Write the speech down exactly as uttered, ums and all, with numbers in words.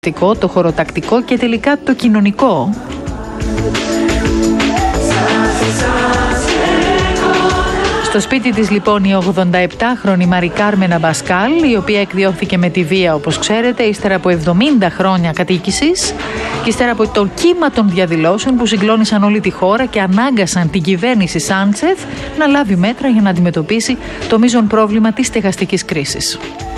το χωροτακτικό και τελικά το κοινωνικό. Στο σπίτι της λοιπόν η ογδονταεπτάχρονη Μαρή Κάρμεν Αμπασκάλ, η οποία εκδιώχθηκε με τη βία όπως ξέρετε ύστερα από εβδομήντα χρόνια κατοίκησης και ύστερα από το κύμα των διαδηλώσεων που συγκλώνησαν όλη τη χώρα και ανάγκασαν την κυβέρνηση Σάντσεθ να λάβει μέτρα για να αντιμετωπίσει το μείζον πρόβλημα της στεγαστικής κρίσης.